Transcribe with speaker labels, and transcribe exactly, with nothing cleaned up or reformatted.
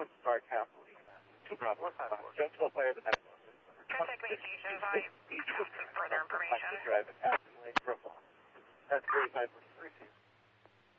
Speaker 1: would start happily. Two problems. Just to play the next one.
Speaker 2: Contact communications, I have some further information.
Speaker 1: Drive it. That's thirty-five point three.